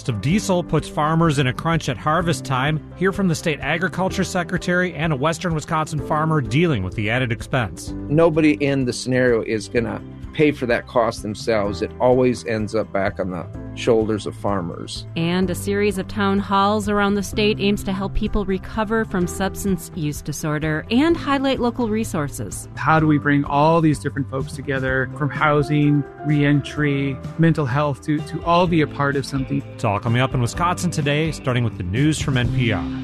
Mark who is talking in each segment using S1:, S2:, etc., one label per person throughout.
S1: cost of diesel puts farmers in a crunch at harvest time. Hear from the state agriculture secretary and a western Wisconsin farmer dealing with the added expense.
S2: Nobody in the scenario is going to pay for that cost themselves. It always ends up back on the shoulders of farmers.
S3: And a series of town halls around the state aims to help people recover from substance use disorder and highlight local resources.
S4: How do we bring all these different folks together, from housing, reentry, mental health, to all be a part of something?
S1: It's all coming up in Wisconsin today, starting with the news from NPR.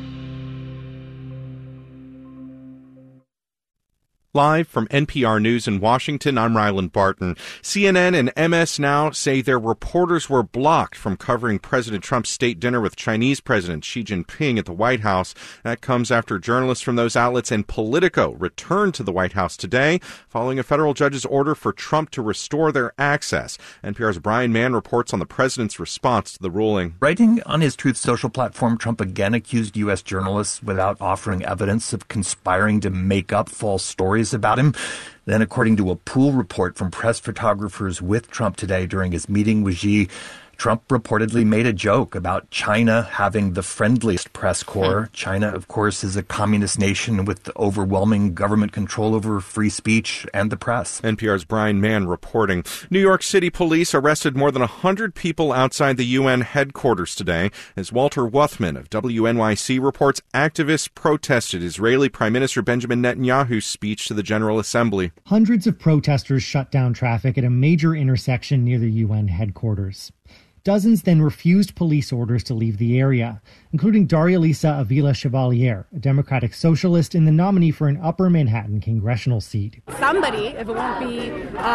S5: Live from NPR News in Washington, I'm Ryland Barton. CNN and MS Now say their reporters were blocked from covering President Trump's state dinner with Chinese President Xi Jinping at the White House. That comes after journalists from those outlets and Politico returned to the White House today, following a federal judge's order for Trump to restore their access. NPR's Brian Mann reports on the president's response to the ruling.
S6: Writing on his Truth Social platform, Trump again accused U.S. journalists without offering evidence of conspiring to make up false stories about him. Then, according to a pool report from press photographers with Trump today during his meeting with Xi, Trump reportedly made a joke about China having the friendliest press corps. China, of course, is a communist nation with overwhelming government control over free speech and the press.
S5: NPR's Brian Mann reporting. New York City police arrested more than 100 people outside the UN headquarters today. As Walter Wuthman of WNYC reports, activists protested Israeli Prime Minister Benjamin Netanyahu's speech to the General Assembly.
S7: Hundreds of protesters shut down traffic at a major intersection near the UN headquarters. Dozens then refused police orders to leave the area, including Daria Lisa Avila Chevalier, a Democratic socialist and the nominee for an Upper Manhattan congressional seat.
S8: Somebody, if it won't be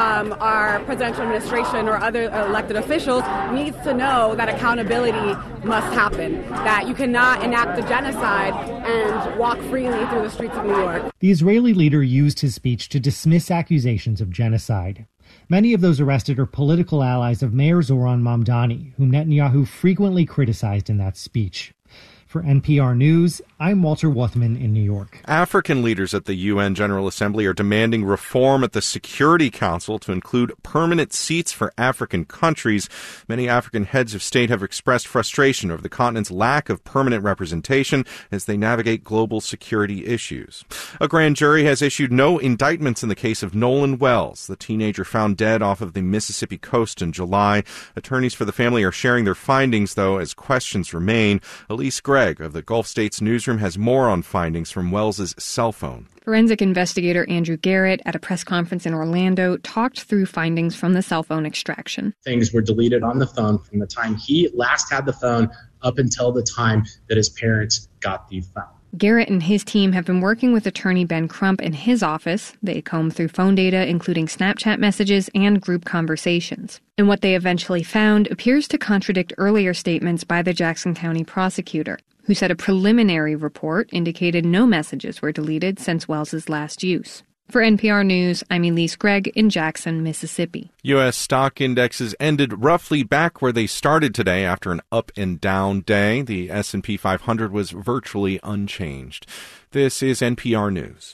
S8: our presidential administration or other elected officials, needs to know that accountability must happen, that you cannot enact a genocide and walk freely through the streets of New York.
S7: The Israeli leader used his speech to dismiss accusations of genocide. Many of those arrested are political allies of Mayor Zoran Mamdani, whom Netanyahu frequently criticized in that speech. For NPR News, I'm Walter Wuthman in New York.
S5: African leaders at the UN General Assembly are demanding reform at the Security Council to include permanent seats for African countries. Many African heads of state have expressed frustration over the continent's lack of permanent representation as they navigate global security issues. A grand jury has issued no indictments in the case of Nolan Wells, the teenager found dead off of the Mississippi coast in July. Attorneys for the family are sharing their findings, though, as questions remain. Elise Gregg of the Gulf States newsroom has more on findings from Wells's cell phone.
S9: Forensic investigator Andrew Garrett at a press conference in Orlando talked through findings from the cell phone extraction.
S10: Things were deleted on the phone from the time he last had the phone up until the time that his parents got the phone.
S9: Garrett and his team have been working with attorney Ben Crump in his office. They combed through phone data, including Snapchat messages and group conversations. And what they eventually found appears to contradict earlier statements by the Jackson County prosecutor, who said a preliminary report indicated no messages were deleted since Wells's last use. For NPR News, I'm Elise Gregg in Jackson, Mississippi.
S5: U.S. stock indexes ended roughly back where they started today after an up and down day. The S&P 500 was virtually unchanged. This is NPR News.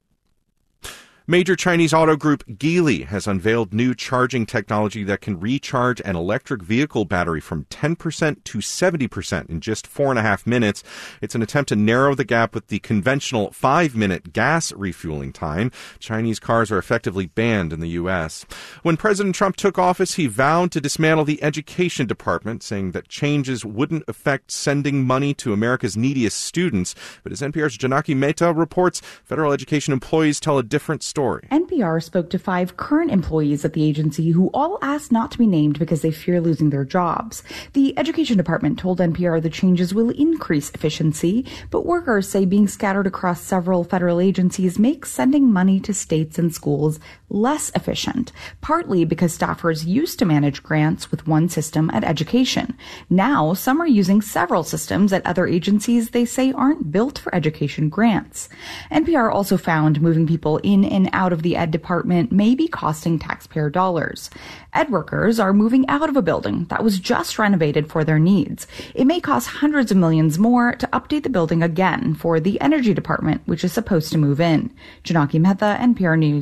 S5: Major Chinese auto group Geely has unveiled new charging technology that can recharge an electric vehicle battery from 10% to 70% in just 4.5 minutes. It's an attempt to narrow the gap with the conventional 5-minute gas refueling time. Chinese cars are effectively banned in the U.S. When President Trump took office, he vowed to dismantle the education department, saying that changes wouldn't affect sending money to America's neediest students. But as NPR's Janaki Mehta reports, federal education employees tell a different story.
S11: NPR spoke to 5 current employees at the agency who all asked not to be named because they fear losing their jobs. The education department told NPR the changes will increase efficiency, but workers say being scattered across several federal agencies makes sending money to states and schools less efficient, partly because staffers used to manage grants with one system at education. Now, some are using several systems at other agencies they say aren't built for education grants. NPR also found moving people in and out of the ed department may be costing taxpayer dollars. Ed workers are moving out of a building that was just renovated for their needs. It may cost hundreds of millions more to update the building again for the energy department, which is supposed to move in. Janaki Mehta, NPR News.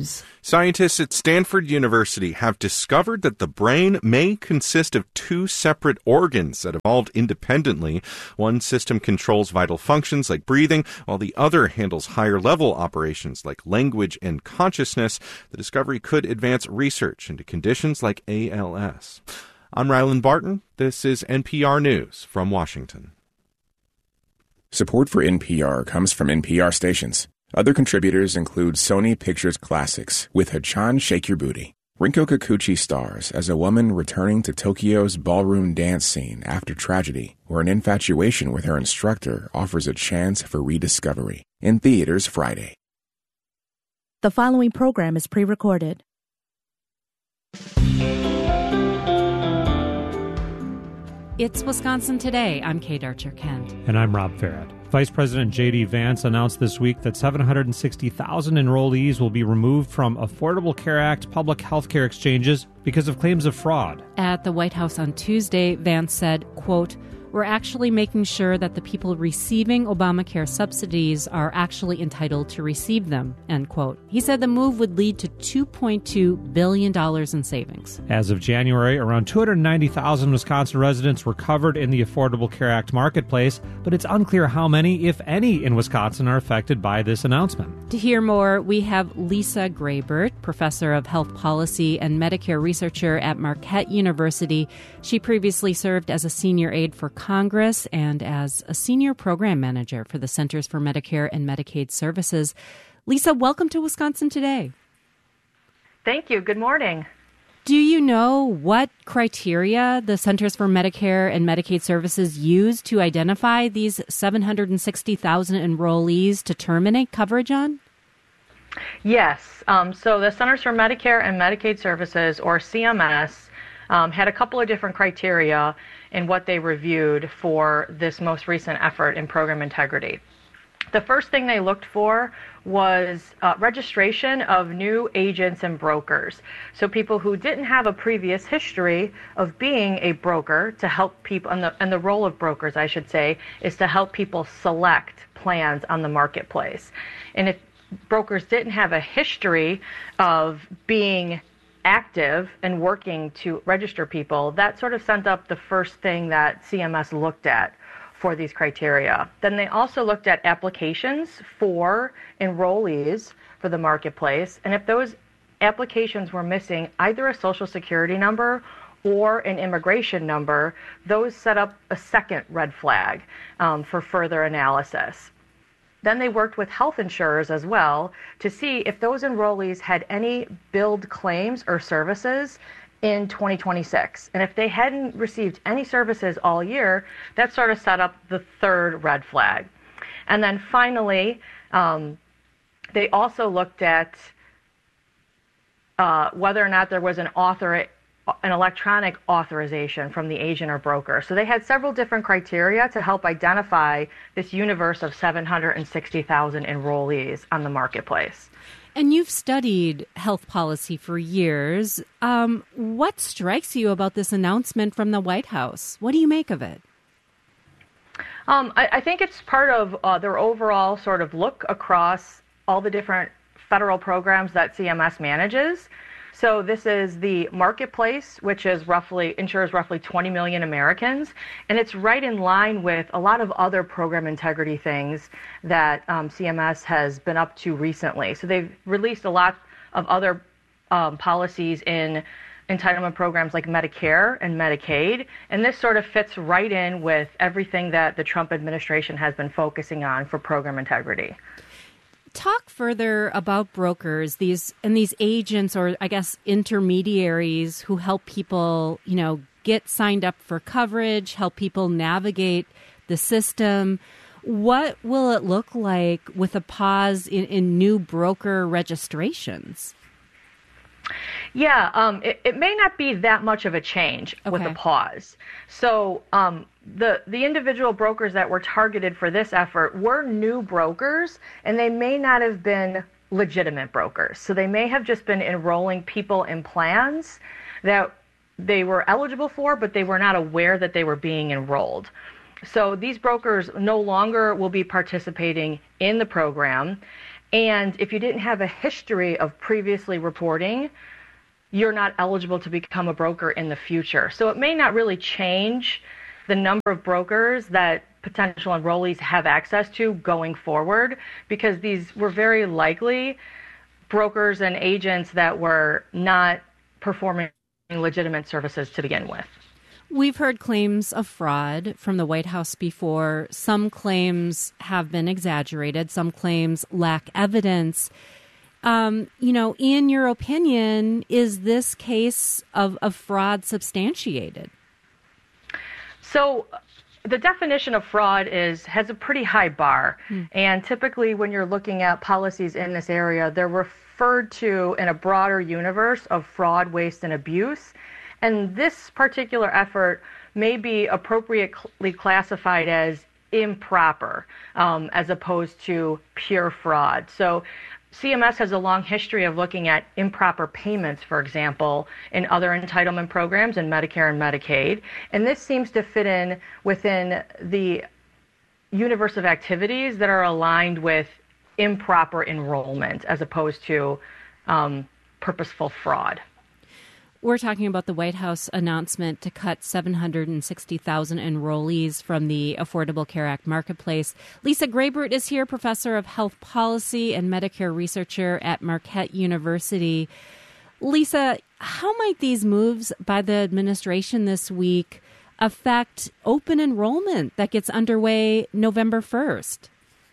S5: Scientists at Stanford University have discovered that the brain may consist of two separate organs that evolved independently. One system controls vital functions like breathing, while the other handles higher-level operations like language and consciousness. The discovery could advance research into conditions like ALS. I'm Ryland Barton. This is NPR News from Washington.
S12: Support for NPR comes from NPR stations. Other contributors include Sony Pictures Classics with Hachan Shake Your Booty. Rinko Kikuchi stars as a woman returning to Tokyo's ballroom dance scene after tragedy, where an infatuation with her instructor offers a chance for rediscovery. In theaters Friday.
S13: The following program is pre-recorded.
S3: It's Wisconsin Today. I'm Kate Archer-Kent.
S1: And I'm Rob Farrett. Vice President J.D. Vance announced this week that 760,000 enrollees will be removed from Affordable Care Act public health care exchanges because of claims of fraud.
S3: At the White House on Tuesday, Vance said, quote, "We're actually making sure that the people receiving Obamacare subsidies are actually entitled to receive them," end quote. He said the move would lead to $2.2 billion in savings.
S1: As of January, around 290,000 Wisconsin residents were covered in the Affordable Care Act marketplace, but it's unclear how many, if any, in Wisconsin are affected by this announcement.
S3: To hear more, we have Lisa Graybert, professor of health policy and Medicare researcher at Marquette University. She previously served as a senior aide for Congress and as a senior program manager for the Centers for Medicare and Medicaid Services. Lisa, welcome to Wisconsin Today.
S14: Thank you. Good morning.
S3: Do you know what criteria the Centers for Medicare and Medicaid Services use to identify these 760,000 enrollees to terminate coverage on?
S14: Yes. So the Centers for Medicare and Medicaid Services, or CMS, had a couple of different criteria in what they reviewed for this most recent effort in program integrity. The first thing they looked for was registration of new agents and brokers. So people who didn't have a previous history of being a broker to help people, and the role of brokers, I should say, is to help people select plans on the marketplace. And if brokers didn't have a history of being active and working to register people, that sort of sent up the first thing that CMS looked at for these criteria. Then they also looked at applications for enrollees for the marketplace, and if those applications were missing either a Social Security number or an immigration number, those set up a second red flag for further analysis. Then they worked with health insurers as well to see if those enrollees had any billed claims or services in 2026. And if they hadn't received any services all year, that sort of set up the third red flag. And then finally, they also looked at whether or not there was an electronic authorization from the agent or broker. So they had several different criteria to help identify this universe of 760,000 enrollees on the marketplace.
S3: And you've studied health policy for years. What strikes you about this announcement from the White House? What do you make of it?
S14: I think it's part of their overall sort of look across all the different federal programs that CMS manages. So this is the marketplace, which is insures roughly 20 million Americans, and it's right in line with a lot of other program integrity things that CMS has been up to recently. So they've released a lot of other policies in entitlement programs like Medicare and Medicaid, and this sort of fits right in with everything that the Trump administration has been focusing on for program integrity.
S3: Talk further about brokers, these agents, or I guess intermediaries who help people, get signed up for coverage, help people navigate the system. What will it look like with a pause in new broker registrations?
S14: Yeah, it may not be that much of a change with a pause. So the individual brokers that were targeted for this effort were new brokers, and they may not have been legitimate brokers. So they may have just been enrolling people in plans that they were eligible for, but they were not aware that they were being enrolled. So these brokers no longer will be participating in the program. And if you didn't have a history of previously reporting, you're not eligible to become a broker in the future. So it may not really change the number of brokers that potential enrollees have access to going forward, because these were very likely brokers and agents that were not performing legitimate services to begin with.
S3: We've heard claims of fraud from the White House before. Some claims have been exaggerated. Some claims lack evidence. In your opinion, is this case of fraud substantiated?
S14: So the definition of fraud has a pretty high bar. And typically when you're looking at policies in this area, they're referred to in a broader universe of fraud, waste, and abuse. And this particular effort may be appropriately classified as improper, as opposed to pure fraud. So CMS has a long history of looking at improper payments, for example, in other entitlement programs in Medicare and Medicaid. And this seems to fit in within the universe of activities that are aligned with improper enrollment as opposed to purposeful fraud.
S3: We're talking about the White House announcement to cut 760,000 enrollees from the Affordable Care Act marketplace. Lisa Graybert is here, professor of health policy and Medicare researcher at Marquette University. Lisa, how might these moves by the administration this week affect open enrollment that gets underway November 1st?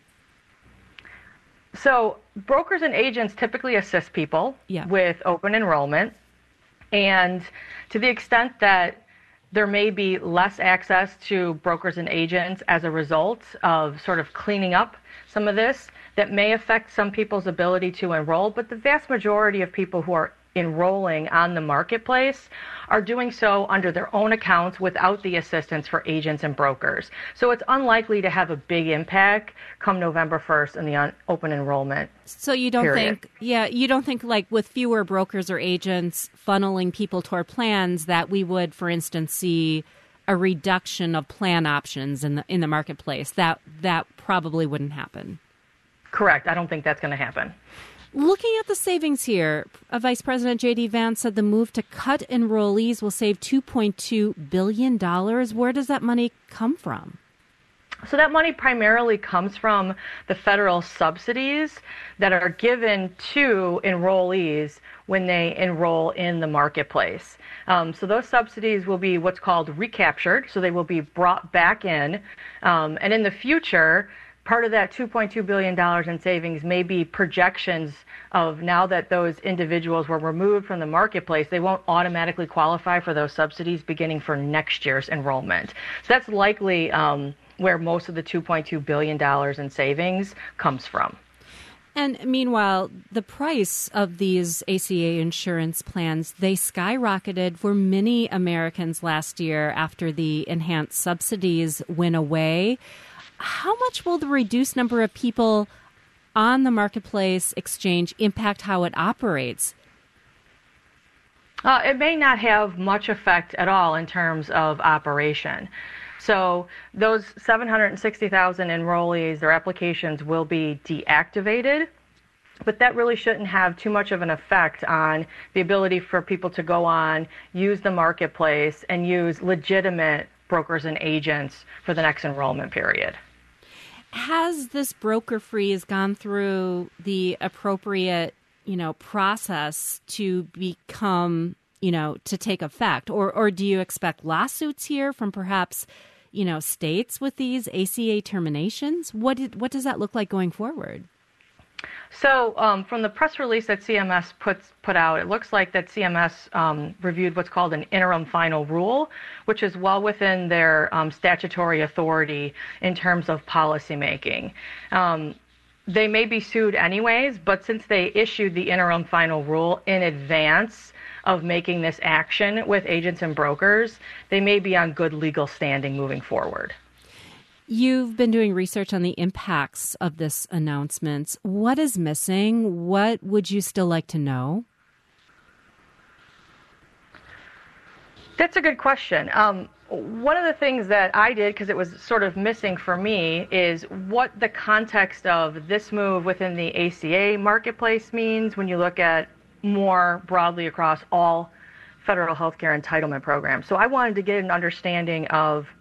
S14: So brokers and agents typically assist people with open enrollment. And to the extent that there may be less access to brokers and agents as a result of sort of cleaning up some of this, that may affect some people's ability to enroll. But the vast majority of people who are enrolling on the marketplace are doing so under their own accounts without the assistance for agents and brokers. So it's unlikely to have a big impact come November 1st in the open enrollment.
S3: So you don't think like with fewer brokers or agents funneling people toward plans that we would, for instance, see a reduction of plan options in the marketplace. That probably wouldn't happen.
S14: Correct. I don't think that's going to happen.
S3: Looking at the savings here, Vice President J.D. Vance said the move to cut enrollees will save $2.2 billion. Where does that money come from?
S14: So that money primarily comes from the federal subsidies that are given to enrollees when they enroll in the marketplace. So those subsidies will be what's called recaptured, so they will be brought back in. And in the future, part of that $2.2 billion in savings may be projections of now that those individuals were removed from the marketplace, they won't automatically qualify for those subsidies beginning for next year's enrollment. So that's likely where most of the $2.2 billion in savings comes from.
S3: And meanwhile, the price of these ACA insurance plans, they skyrocketed for many Americans last year after the enhanced subsidies went away. How much will the reduced number of people on the marketplace exchange impact how it operates?
S14: It may not have much effect at all in terms of operation. So those 760,000 enrollees, their applications will be deactivated, but that really shouldn't have too much of an effect on the ability for people to go on, use the marketplace, and use legitimate brokers and agents for the next enrollment period.
S3: Has this broker freeze gone through the appropriate, process to become, to take effect? Or do you expect lawsuits here from perhaps, states with these ACA terminations? What does that look like going forward?
S14: So from the press release that CMS put out, it looks like that CMS reviewed what's called an interim final rule, which is well within their statutory authority in terms of policymaking. They may be sued anyways, but since they issued the interim final rule in advance of making this action with agents and brokers, they may be on good legal standing moving forward.
S3: You've been doing research on the impacts of this announcement. What is missing? What would you still like to know?
S14: That's a good question. One of the things that I did, because it was sort of missing for me, is what the context of this move within the ACA marketplace means when you look at more broadly across all federal healthcare entitlement programs. So I wanted to get an understanding of